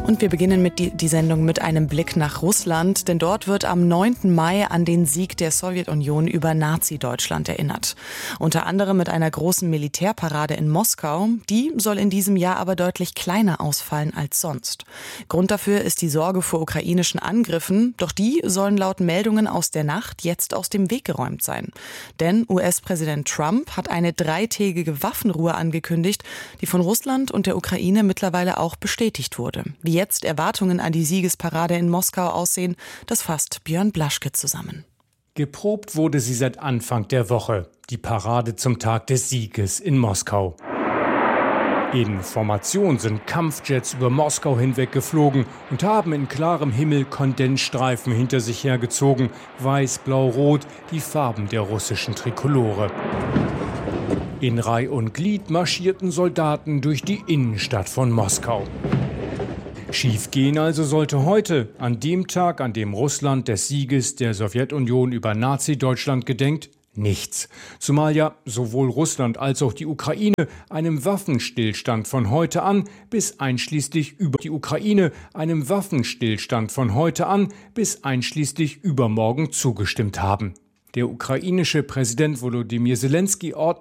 Und wir beginnen mit die Sendung mit einem Blick nach Russland, denn dort wird am 9. Mai an den Sieg der Sowjetunion über Nazi-Deutschland erinnert. Unter anderem mit einer großen Militärparade in Moskau. Die soll in diesem Jahr aber deutlich kleiner ausfallen als sonst. Grund dafür ist die Sorge vor ukrainischen Angriffen, doch die sollen laut Meldungen aus der Nacht jetzt aus dem Weg geräumt sein. Denn US-Präsident Trump hat eine 3-tägige Waffenruhe angekündigt, die von Russland und der Ukraine mittlerweile auch bestätigt wurde. Wie jetzt Erwartungen an die Siegesparade in Moskau aussehen, das fasst Björn Blaschke zusammen. Geprobt wurde sie seit Anfang der Woche, die Parade zum Tag des Sieges in Moskau. In Formation sind Kampfjets über Moskau hinweg geflogen und haben in klarem Himmel Kondensstreifen hinter sich hergezogen, weiß, blau, rot, die Farben der russischen Trikolore. In Reih und Glied marschierten Soldaten durch die Innenstadt von Moskau. Schiefgehen also sollte heute, an dem Tag, an dem Russland des Sieges der Sowjetunion über Nazi-Deutschland gedenkt, nichts. Zumal ja sowohl Russland als auch die Ukraine einem Waffenstillstand von heute an bis einschließlich übermorgen zugestimmt haben. Der ukrainische Präsident Volodymyr Selenskyj ordnet